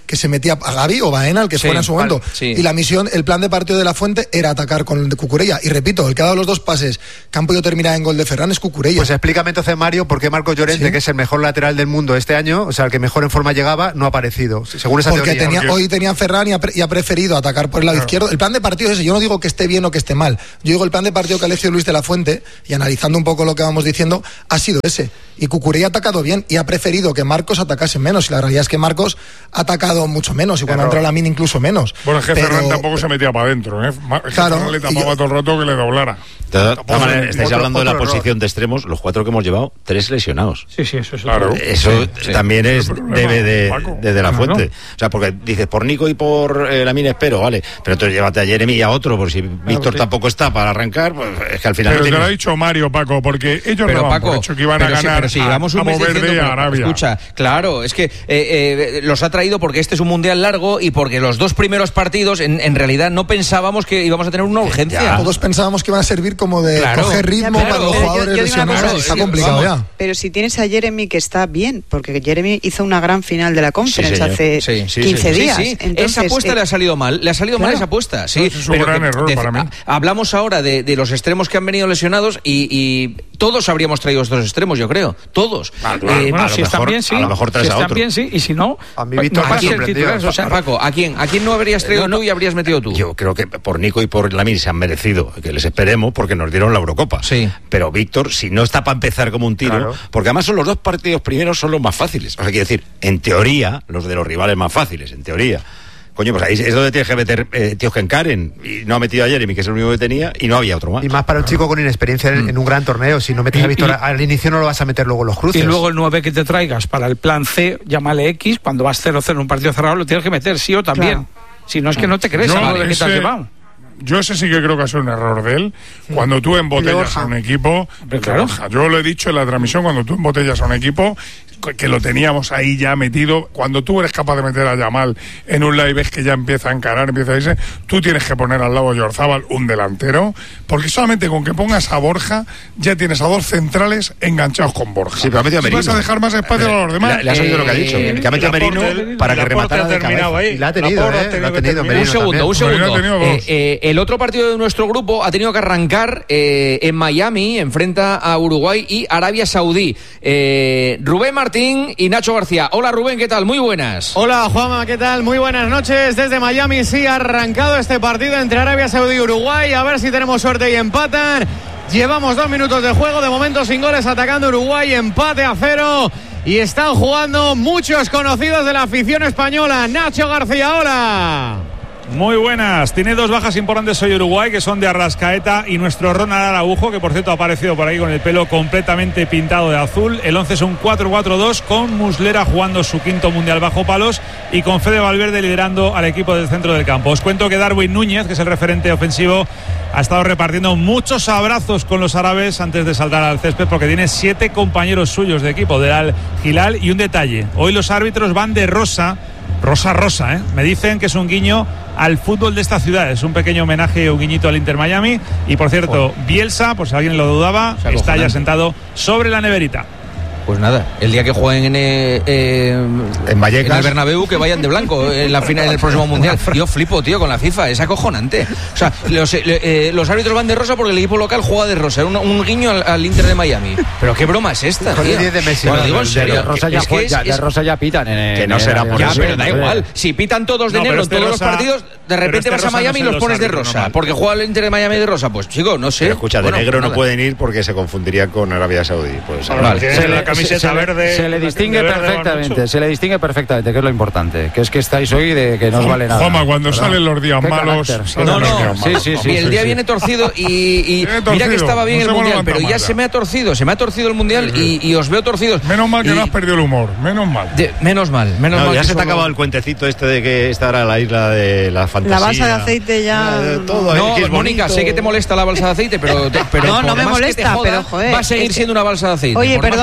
que se metía a Gavi o Baena, el que Sí, fuera en su momento. vale, sí. Y la misión, el plan de partido de la Fuente era atacar con el de Cucurella. Y repito, el que ha dado los dos pases, que han podido terminar en gol de Ferran, es Cucurella. Pues explícame entonces, Mario, por qué Marcos Llorente, ¿Sí? que es el mejor lateral del mundo este año, o sea, el que mejor en forma llegaba, no ha aparecido, según esa Porque teoría. tenía, hoy tenía Ferran y ha, pre- y ha preferido atacar por el lado Claro. izquierdo. El plan de partido es ese. Yo no digo que esté bien o que esté mal. Yo digo el plan de partido que ha elegido Luis de la Fuente, y analizando un poco lo que vamos diciendo, ha sido ese. Y Cucurella ha atacado bien y ha preferido que Marcos atacase menos. Y la realidad es que Marcos ha atacado mucho menos. Y cuando ha entrado la mina incluso menos. Bueno, es que Pero- Ferran tampoco se metía para adentro, ¿eh? Ma- Es que Claro, Ferran le y tapaba yo- todo el rato que le doblara. De todas Tampoco maneras, es- estáis otro- hablando de la otro error. posición de extremos, los cuatro que hemos llevado, tres lesionados. Sí, sí, eso es Claro. otro. Eso Sí, también es El problema, debe de, Paco. de, de la Claro. Fuente. O sea, porque dices por Nico y por eh, Lamine espero, vale. Pero entonces llévate a Jeremy y a otro, por si Víctor sí. tampoco está para arrancar, pues es que al final Pero no te lo ha tienes- dicho Mario, Paco, porque ellos Pero daban Paco, por hecho que iban pero a sí, ganar pero si a llevamos un Cabo mes Verde diciendo, y a pero, Arabia. escucha, claro, es que eh, eh, los ha traído porque este es un mundial largo y porque los dos primeros partidos en, en realidad no pensábamos que íbamos a tener una urgencia. Todos pensábamos que iban a servir como de Claro. coger ritmo Ya, pero- para los pero yo- jugadores yo digo una cosa, lesionados. Está sí, complicado vamos. ya. Pero si tienes a Jeremy que está bien, porque Jeremy hizo una gran final de la Conference señor. hace Sí, sí, quince sí. días. Sí, sí. Entonces, esa apuesta eh, le ha salido mal, le ha salido mal claro. esa apuesta, sí. No, ese es un pero gran que- error de- para mí. a- hablamos ahora de, de los extremos que han venido lesionados y, y todos habríamos traído estos extremos, yo creo, todos. Ah, Eh, claro, Bueno, a lo si están mejor- bien, sí. a lo mejor traes si a están otro. bien, sí. Y si no, A mí pues, Víctor no me ha va a ser sorprendido. titular. O sea, Paco, ¿a quién, ¿a quién no habrías traído tú y habrías metido tú? Yo creo que por Nico y por Lamine se han merecido que les esperemos porque nos dieron la Eurocopa. Sí. Pero Víctor, si no está para empezar como un tiro, Claro. porque además son los dos partidos primeros son los más fáciles. O sea, quiero decir, en teoría, los de los rivales más fáciles, en teoría. Coño, pues ahí es donde tienes que meter eh, tíos que encaren. Y no ha metido a Jeremy, que es el único que tenía, y no había otro más. Y más para un chico con inexperiencia en, en un gran torneo. Si no metes Y- a Víctor y- al inicio, no lo vas a meter luego en los cruces. Y luego el nueve que te traigas para el plan C, llámale X, cuando vas cero cero en un partido cerrado, lo tienes que meter sí o también. Claro. Si no es que no te crees Yo a lo de que te has ese- llevado. Yo ese sí que creo que ha sido un error de él. Cuando tú embotellas Borja. a un equipo, Hombre, claro. Borja, yo lo he dicho en la transmisión, cuando tú embotellas a un equipo, que lo teníamos ahí ya metido, cuando tú eres capaz de meter a Yamal en un live ves que ya empieza a encarar, empieza a irse, tú tienes que poner al lado de Yorzábal un delantero, porque solamente con que pongas a Borja, ya tienes a dos centrales enganchados con Borja. Sí, pero ha metido a Y Merino. vas a dejar más espacio a los demás. Le, le has oído lo que ha dicho, Eh, que ha metido a Merino Laporte- para que Laporte rematara ha de terminado cabeza. ahí. Y la ha tenido, Laporte ¿eh? ha tenido La ha que tenido terminar. Un Merino segundo, un también. segundo. Merino ha tenido dos. Eh, eh, el otro partido de nuestro grupo ha tenido que arrancar eh, en Miami, enfrenta a Uruguay y Arabia Saudí. Eh, Rubén Martín y Nacho García. Hola Rubén, ¿qué tal? Muy buenas. Hola Juanma, ¿qué tal? Muy buenas noches desde Miami. Sí, ha arrancado este partido entre Arabia Saudí y Uruguay. A ver si tenemos suerte y empatan. Llevamos dos minutos de juego, de momento sin goles, atacando Uruguay, empate a cero. Y están jugando muchos conocidos de la afición española. Nacho García, hola. Muy buenas, tiene dos bajas importantes hoy Uruguay, que son de Arrascaeta y nuestro Ronald Araujo, que por cierto ha aparecido por ahí con el pelo completamente pintado de azul. El once es un cuatro cuatro dos con Muslera jugando su quinto mundial bajo palos y con Fede Valverde liderando al equipo del centro del campo. Os cuento que Darwin Núñez, que es el referente ofensivo, ha estado repartiendo muchos abrazos con los árabes antes de saltar al césped, porque tiene siete compañeros suyos de equipo del Al Hilal. Y un detalle, hoy los árbitros van de rosa, rosa rosa, ¿eh? Me dicen que es un guiño al fútbol de esta ciudad, es un pequeño homenaje, un guiñito al Inter Miami. Y por cierto, Bielsa, por si alguien lo dudaba, está ya sentado sobre la neverita. Pues nada, el día que jueguen en, eh, eh, En Vallecas. en el Bernabéu, que vayan de blanco en la final, en el próximo mundial. Yo flipo, tío, con la FIFA, es acojonante. O sea, los, eh, eh, los árbitros van de rosa porque el equipo local juega de rosa. Un, un guiño al, al Inter de Miami. Pero qué broma es esta, Con el tío. diez de Messi. Bueno, digo en De serio. De Rosa ya, es que fue- es- ya- de es- Rosa ya pitan. En, Que no en- será en- por Ya, eso. pero da Joder. igual. Si pitan todos de No, pero negro en este todos los rosa- partidos, de pero repente este vas a rosa no Miami y son los los pones de árbitros rosa. normales. Porque juega el Inter de Miami de rosa. Pues chico, no sé. Pero escucha, de Bueno, negro no nada. pueden ir porque se confundiría con Arabia Saudí. Pues, Vale. Tiene Se la le, camiseta se le- verde, se le la distingue de verde van perfectamente, mucho. se le distingue perfectamente, que es lo importante, que es que estáis hoy de que no os vale nada. Juanma, cuando ¿verdad? salen los días Qué malos, carácter. salen No, los no, días sí, malos. sí, sí. y el día viene torcido y, y Viene mira torcido, que estaba bien no el se mundial, levanta pero ya mal, se ya. me ha torcido, se me ha torcido el mundial y, y os veo torcidos. Menos mal que Y- no has perdido el humor, menos mal. de- menos mal, menos No, mal. ya que se te ha solo- acabado el cuentecito este de que esta era la isla de la fantasía. La balsa de aceite ya- Eh, todo, eh, No, que es Mónica, bonito. sé que te molesta la balsa de aceite, pero, te- pero No, no por me más que molesta, te joda, pero, joder, va a seguir es que- siendo una balsa de aceite. Oye, por más que perdona, te fastidie.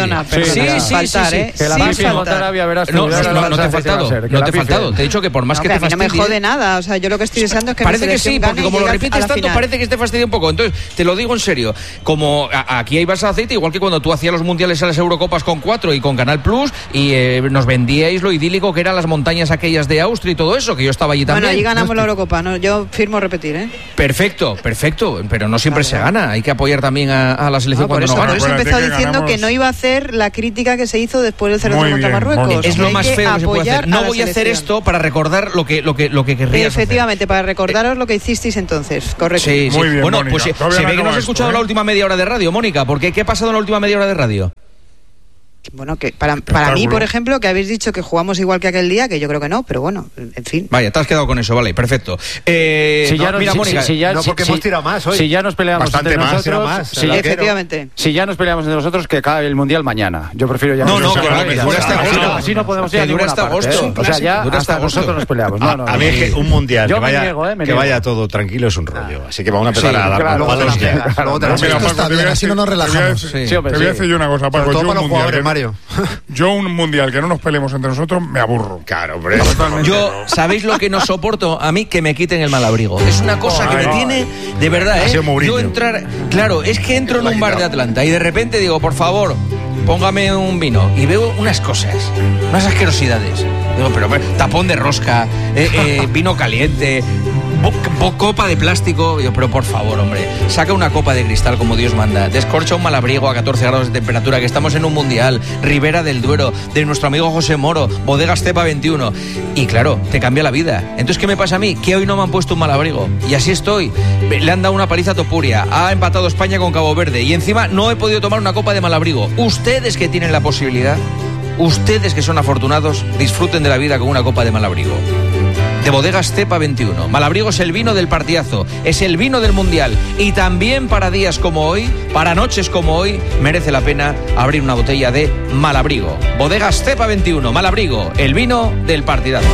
perdona, nadie. perdona, Sí, sin sí, faltar, sí, sí. ¿eh? Que la Sin pifia faltar. contra Arabia, verás tú, No, verás no, la no te he sensación que va a faltado, ser, que no la te he pifia. faltado. Te he dicho que por más No, que que te a mí no me fastidie... jode nada, o sea, yo lo que estoy deseando es que Parece mi que sí, selección porque gane y como lo llegue a repites la tanto, final. parece que te fastidia un poco. Entonces, te lo digo en serio. Como a- aquí hay Barça aceite, igual que cuando tú hacías los mundiales a las Eurocopas con cuatro y con Canal Plus, y eh, nos vendíais lo idílico que eran las montañas aquellas de Austria y todo eso, que yo estaba allí también. Bueno, allí ganamos la Eurocopa, ¿no? Yo firmo repetir, ¿eh? Perfecto, perfecto, pero no siempre se gana. Hay que apoyar también a, a la selección No, por cuando eso, no por gana. eso he empezado que diciendo ganamos- que no iba a hacer la crítica que se hizo después del cero cero Muy contra bien, Marruecos. bonito. Es lo Hay más que feo que se puede hacer. apoyar No la voy a hacer selección. esto para recordar lo que lo que lo que querrías hacer. Efectivamente, para recordaros lo que hicisteis entonces, correcto. Sí, sí. Muy bien, bueno, Mónica. pues eh, Todavía se no ve que no acaba has esto, escuchado ¿eh? la última media hora de radio, Mónica, porque ¿qué ha pasado en la última media hora de radio? Bueno, que para, para mí, por ejemplo, que habéis dicho que jugamos igual que aquel día, que yo creo que no, pero bueno, en fin. Vaya, te has quedado con eso, vale, perfecto. Eh, Si ya no, no- mira, si- Mónica, si- si ya- No, si- porque si- hemos tirado más hoy. Si ya nos peleamos Bastante entre más, nosotros, tira más, si, el arquero. Efectivamente. si ya nos peleamos entre nosotros, que acabe el Mundial mañana. Yo prefiero ya... No, no, se que acabe va, que ya. dura hasta Así agosto. no- Así no podemos ir Que a dura ninguna hasta parte, agosto, ¿eh? es un O sea, clásico, ya dura hasta hasta agosto. nosotros nos peleamos. A, No, no, a mí no. es que un mundial Yo que me vaya, niego, ¿eh? Me que niego. vaya todo tranquilo es un rollo. Así que vamos a empezar Sí, a dar claro, palos luego te ya. la pegas, luego te la Mira, Esto Paco, está te voy bien, a así no decir- nos te voy a relajamos. decir- Sí, hombre, Te voy a sí. decir yo una cosa, Paco. Sobre todo Yo para un los mundial jugadores, que- Mario. Yo un mundial que no nos peleemos entre nosotros me aburro. Claro, hombre. Yo, ¿sabéis lo que no soporto? A mí que me quiten el malabrigo. Es una cosa que me Ay. tiene, de verdad, Ha ¿eh? sido Mourinho. Yo entrar, claro, es que entro en un bar de Atlanta y de repente digo, por favor, póngame un vino. Y veo unas cosas, unas asquerosidades. Digo, pero pero, tapón de rosca, eh, eh, vino caliente, bo- bo- copa de plástico. Digo, pero por favor, hombre, saca una copa de cristal como Dios manda. Descorcha un malabrigo a catorce grados de temperatura, que estamos en un mundial. Ribera del Duero, de nuestro amigo José Moro, Bodegas Cepa veintiuno. Y claro, te cambia la vida. Entonces, ¿qué me pasa a mí? Que hoy no me han puesto un malabrigo. Y así estoy. Le han dado una paliza a Topuria. Ha empatado España con Cabo Verde. Y encima no he podido tomar una copa de malabrigo. Ustedes que tienen la posibilidad, ustedes que son afortunados, disfruten de la vida con una copa de malabrigo. De Bodegas Cepa veintiuno. Malabrigo es el vino del partidazo, es el vino del Mundial. Y también para días como hoy, para noches como hoy, merece la pena abrir una botella de Malabrigo. Bodegas Cepa veintiuno, Malabrigo, el vino del partidazo.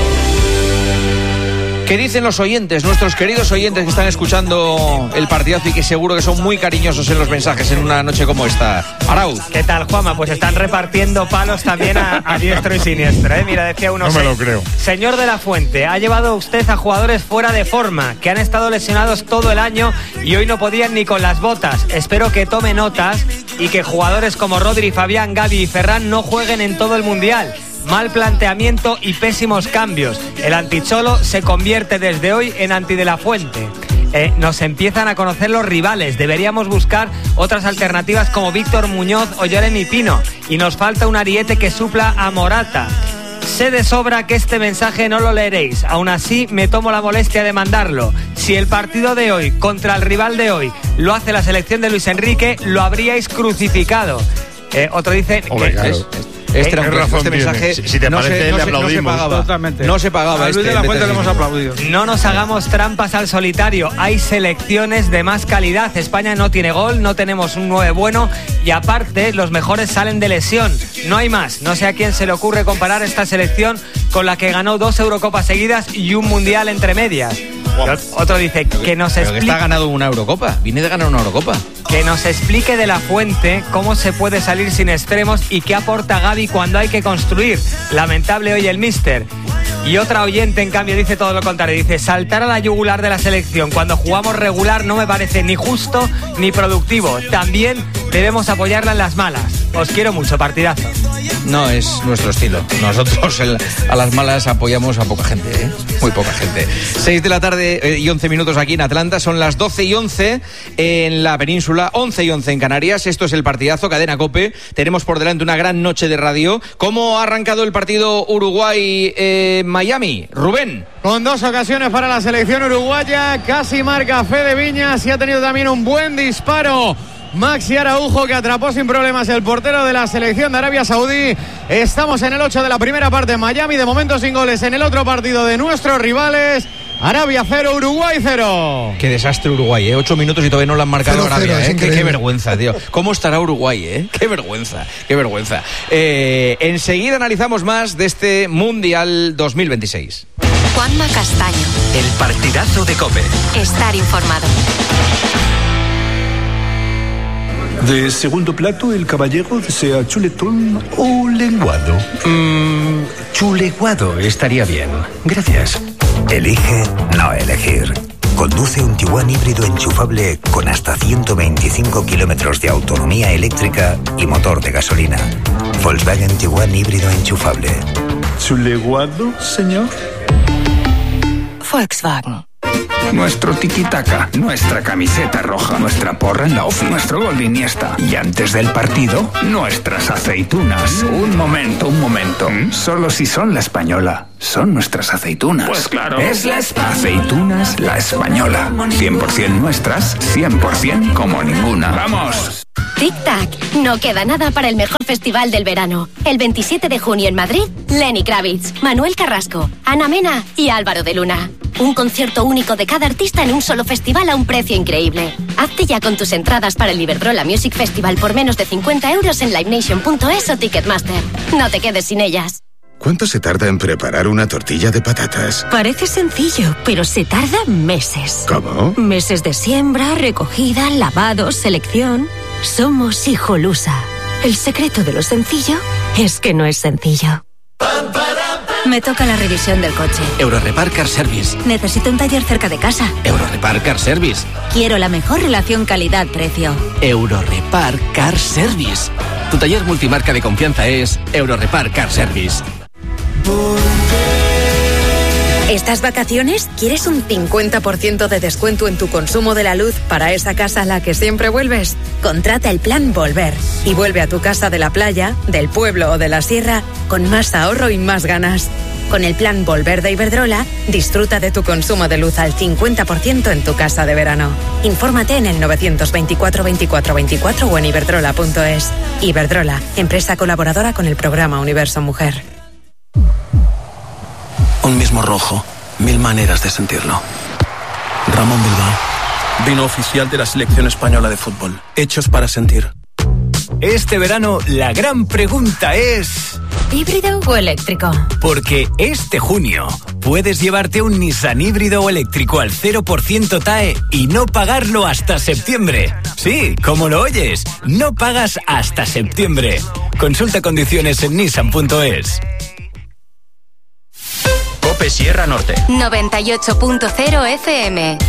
¿Qué dicen los oyentes, nuestros queridos oyentes que están escuchando el partidazo y que seguro que son muy cariñosos en los mensajes en una noche como esta? Arauz. ¿Qué tal, Juanma? Pues están repartiendo palos también a, a diestro y siniestro, ¿eh? Mira, decía uno... No me se- lo creo. Señor de la Fuente, ha llevado usted a jugadores fuera de forma, que han estado lesionados todo el año y hoy no podían ni con las botas. Espero que tome notas y que jugadores como Rodri, Fabián, Gavi y Ferran no jueguen en todo el Mundial. Mal planteamiento y pésimos cambios. El anticholo se convierte desde hoy en anti de la Fuente. Eh, nos empiezan a conocer los rivales. Deberíamos buscar otras alternativas como Víctor Muñoz o Jeremy Pino. Y nos falta un ariete que supla a Morata. Sé de sobra que este mensaje no lo leeréis. Aún así, me tomo la molestia de mandarlo. Si el partido de hoy contra el rival de hoy lo hace la selección de Luis Enrique, lo habríais crucificado. Eh, otro dice... Hombre, que- claro. ¿Es? Este era un ¿Qué clásico, razón este tiene? mensaje Si- si te no parece, se, no le se- no se aplaudimos. pagaba. Totalmente. No se pagaba. A Luis este de la Fuente le hemos meterse- aplaudido. No nos hagamos trampas al solitario. Hay selecciones de más calidad. España no tiene gol, no tenemos un nueve bueno y aparte los mejores salen de lesión. No hay más. No sé a quién se le ocurre comparar esta selección con la que ganó dos Eurocopas seguidas y un Mundial entre medias. Otro dice que nos Pero que explique, está ganado una Eurocopa. Viene de ganar una Eurocopa. que nos explique de la Fuente cómo se puede salir sin extremos y qué aporta Gavi cuando hay que construir. Lamentable hoy el míster. Y otra oyente, en cambio, dice todo lo contrario. Dice, saltar a la yugular de la selección cuando jugamos regular no me parece ni justo ni productivo. También debemos apoyarla en las malas. Os quiero mucho, partidazo. No es nuestro estilo. Nosotros el- a las malas apoyamos a poca gente, ¿eh? Muy poca gente. seis de la tarde eh, y once minutos aquí en Atlanta. Son las doce y once en la península, once y once en Canarias. Esto es el partidazo, Cadena COPE. Tenemos por delante una gran noche de radio. ¿Cómo ha arrancado el partido Uruguay-Miami? Rubén. Con dos ocasiones para la selección uruguaya, casi marca Fede Viñas y ha tenido también un buen disparo Maxi Araujo, que atrapó sin problemas el portero de la selección de Arabia Saudí. Estamos en el ocho de la primera parte en Miami, de momento sin goles en el otro partido de nuestros rivales. Arabia cero, Uruguay cero. Qué desastre Uruguay, ¿eh? Ocho minutos y todavía no lo han marcado Cero, Arabia, cero, es ¿eh? Qué, qué increíble. vergüenza, tío. ¿Cómo estará Uruguay, eh? Qué vergüenza, qué vergüenza. Eh, enseguida analizamos más de este Mundial dos mil veintiséis. Juanma Castaño. El partidazo de COPE. Estar informado. De segundo plato, el caballero desea chuletón o lenguado. Mmm, chuleguado estaría bien. Gracias. Elige no elegir. Conduce un Tiguan híbrido enchufable con hasta ciento veinticinco kilómetros de autonomía eléctrica y motor de gasolina. Volkswagen Tiguan híbrido enchufable. ¿Chuleguado, señor? Volkswagen. Nuestro tiki-taka, nuestra camiseta roja, nuestra porra en la off, nuestro gol de Iniesta. Y antes del partido, nuestras aceitunas. Un momento, un momento. ¿Mm? Solo si son la española. Son nuestras aceitunas. Pues claro. Es la Espa- Aceitunas La Española. cien por ciento nuestras, cien por ciento como ninguna. ¡Vamos! Tic-tac, no queda nada para el mejor festival del verano. El veintisiete de junio en Madrid, Lenny Kravitz, Manuel Carrasco, Ana Mena y Álvaro de Luna. Un concierto único de cada artista en un solo festival a un precio increíble. Hazte ya con tus entradas para el Iberdrola Music Festival por menos de cincuenta euros en live nation punto es o Ticketmaster. No te quedes sin ellas. ¿Cuánto se tarda en preparar una tortilla de patatas? Parece sencillo, pero se tarda meses. ¿Cómo? Meses de siembra, recogida, lavado, selección. Somos Hijolusa. El secreto de lo sencillo es que no es sencillo. Me toca la revisión del coche. Eurorepar Car Service. Necesito un taller cerca de casa. Eurorepar Car Service. Quiero la mejor relación calidad-precio. Eurorepar Car Service. Tu taller multimarca de confianza es Eurorepar Car Service. ¿Estas vacaciones quieres un cincuenta por ciento de descuento en tu consumo de la luz para esa casa a la que siempre vuelves? Contrata el plan Volver y vuelve a tu casa de la playa, del pueblo o de la sierra con más ahorro y más ganas. Con el plan Volver de Iberdrola, disfruta de tu consumo de luz al cincuenta por ciento en tu casa de verano. Infórmate en el novecientos veinticuatro veinticuatro veinticuatro o en iberdrola punto es. Iberdrola, empresa colaboradora con el programa Universo Mujer. Un mismo rojo, mil maneras de sentirlo. Ramón Bilbao, vino oficial de la selección española de fútbol. Hechos para sentir. Este verano la gran pregunta es... ¿híbrido o eléctrico? Porque este junio puedes llevarte un Nissan híbrido o eléctrico al cero por ciento T A E y no pagarlo hasta septiembre. Sí, como lo oyes, no pagas hasta septiembre. Consulta condiciones en nissan punto es. Cope Sierra Norte. noventa y ocho punto cero F M.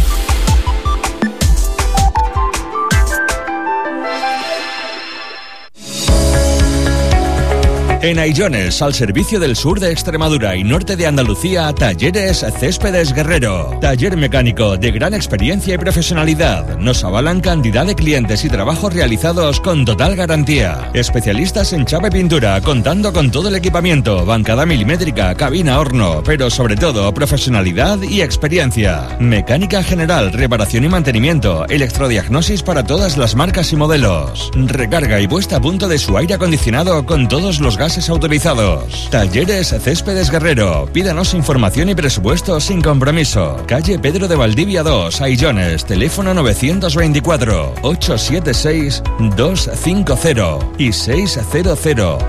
En Aillones, al servicio del sur de Extremadura y norte de Andalucía, Talleres Céspedes Guerrero. Taller mecánico de gran experiencia y profesionalidad. Nos avalan cantidad de clientes y trabajos realizados con total garantía. Especialistas en chapa y pintura, contando con todo el equipamiento, bancada milimétrica, cabina, horno, pero sobre todo profesionalidad y experiencia. Mecánica general, reparación y mantenimiento, electrodiagnosis para todas las marcas y modelos. Recarga y puesta a punto de su aire acondicionado con todos los gases autorizados. Talleres Céspedes Guerrero. Pídanos información y presupuesto sin compromiso. Calle Pedro de Valdivia dos, Aillones. Teléfono novecientos veinticuatro, ochocientos setenta y seis, doscientos cincuenta y seiscientos,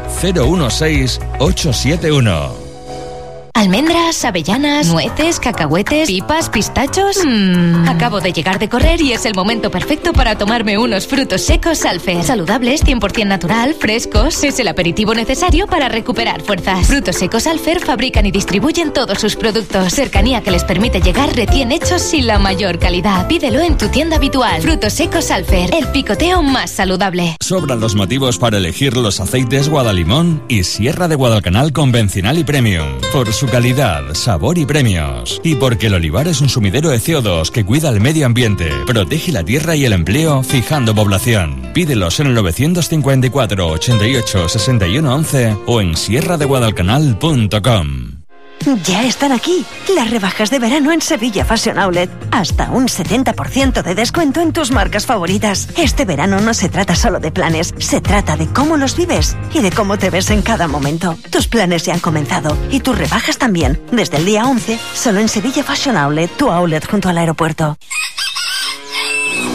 cero seis ocho siete uno. Almendras, avellanas, nueces, cacahuetes, pipas, pistachos. Mm. Acabo de llegar de correr y es el momento perfecto para tomarme unos frutos secos Alfer. Saludables, cien por ciento natural, frescos. Es el aperitivo necesario para recuperar fuerzas. Frutos secos Alfer fabrican y distribuyen todos sus productos. Cercanía que les permite llegar recién hechos y la mayor calidad. Pídelo en tu tienda habitual. Frutos secos Alfer, el picoteo más saludable. Sobran los motivos para elegir los aceites Guadalimón y Sierra de Guadalcanal convencional y premium. Por su calidad, sabor y premios. Y porque el olivar es un sumidero de C O dos que cuida el medio ambiente, protege la tierra y el empleo, fijando población. Pídelos en el novecientos cincuenta y cuatro, ochenta y ocho, sesenta y uno once o en sierra de guadalcanal punto com. Ya están aquí las rebajas de verano en Sevilla Fashion Outlet. Hasta un setenta por ciento de descuento en tus marcas favoritas. Este verano no se trata solo de planes, se trata de cómo los vives y de cómo te ves en cada momento. Tus planes ya han comenzado y tus rebajas también. Desde el día once, solo en Sevilla Fashion Outlet, tu outlet junto al aeropuerto.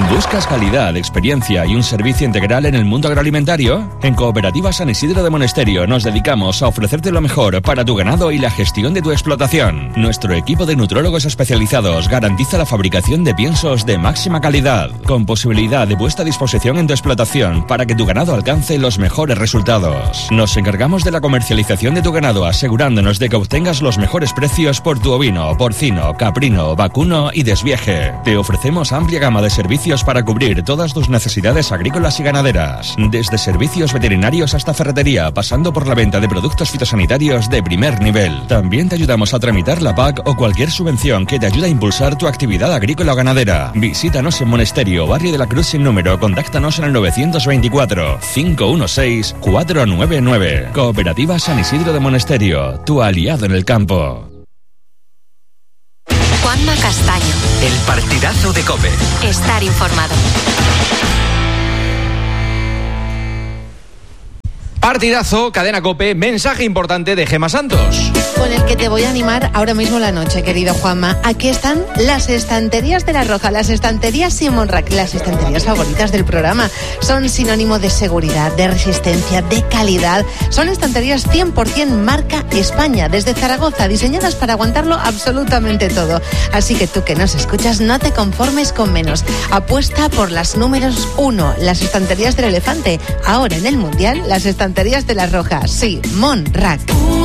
¿Buscas calidad, experiencia y un servicio integral en el mundo agroalimentario? En Cooperativa San Isidro de Monesterio nos dedicamos a ofrecerte lo mejor para tu ganado y la gestión de tu explotación. Nuestro equipo de nutrólogos especializados garantiza la fabricación de piensos de máxima calidad, con posibilidad de puesta a disposición en tu explotación para que tu ganado alcance los mejores resultados. Nos encargamos de la comercialización de tu ganado, asegurándonos de que obtengas los mejores precios por tu ovino, porcino, caprino, vacuno y desvieje. Te ofrecemos amplia gama de servicios para cubrir todas tus necesidades agrícolas y ganaderas, desde servicios veterinarios hasta ferretería, pasando por la venta de productos fitosanitarios de primer nivel. También te ayudamos a tramitar la P A C o cualquier subvención que te ayude a impulsar tu actividad agrícola o ganadera. Visítanos en Monesterio, Barrio de la Cruz sin número. Contáctanos en el novecientos veinticuatro, cinco dieciséis, cuatro nueve nueve. Cooperativa San Isidro de Monesterio, tu aliado en el campo. Juanma Castaño. El partidazo de COPE. Estar informado. Partidazo, Cadena COPE, mensaje importante de Gemma Santos. Con el que te voy a animar ahora mismo la noche, querido Juanma. Aquí están las estanterías de La Roja, las estanterías Simon Rack, las estanterías favoritas del programa. Son sinónimo de seguridad, de resistencia, de calidad. Son estanterías cien por ciento marca España, desde Zaragoza, diseñadas para aguantarlo absolutamente todo. Así que tú que nos escuchas, no te conformes con menos. Apuesta por las números uno, las estanterías del elefante. Ahora en el Mundial, las estanterías de La Roja, sí, Mon Rack.